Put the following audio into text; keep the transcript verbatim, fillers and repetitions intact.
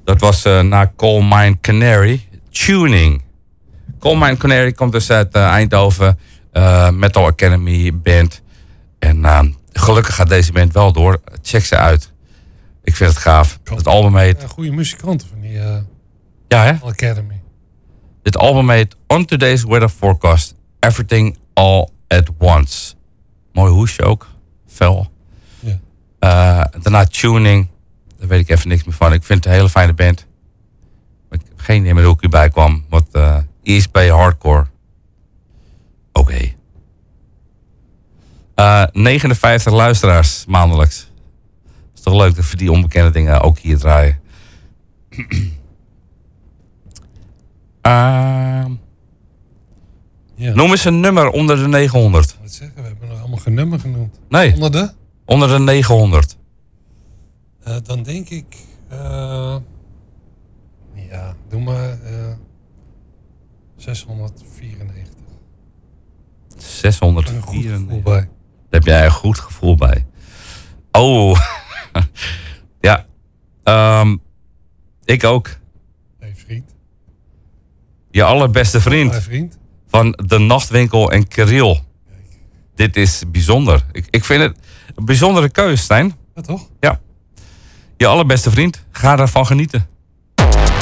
Dat was uh, na Coal Mine Canary. Tuning. Coal Mine Canary komt dus uit uh, Eindhoven. Uh, Metal Academy band. En uh, gelukkig gaat deze band wel door. Check ze uit. Ik vind het gaaf. Het album heet... Ja, goede muzikanten van die uh, ja, hè? Academy. Dit album heet On Today's Weather Forecast. Everything All at Once. Mooi hoesje ook. Fel. Ja. Uh, daarna Tuning. Daar weet ik even niks meer van. Ik vind het een hele fijne band. Maar ik heb geen idee meer hoe ik erbij kwam. Wat uh, East Bay Hardcore. Oké. Okay. Uh, negenenvijftig luisteraars maandelijks. Is toch leuk dat we die onbekende dingen ook hier draaien. uh, ja. Noem eens een nummer onder de negenhonderd. Wat zeggen, we hebben nog allemaal geen nummer genoemd. Nee. Onder de? Onder de negenhonderd. Uh, dan denk ik... Uh, ja, doe maar... Uh, zeshonderdvierennegentig. zeshonderdvierennegentig. Daar heb jij een goed gevoel bij. Oh. Ja. Um, ik ook. Hey vriend. Je allerbeste vriend. Hey vriend. Van De Nachtwinkel en Kirill. Dit is bijzonder. Ik, ik vind het een bijzondere keus, Stijn. Ja, toch? Ja. Je allerbeste vriend. Ga ervan genieten.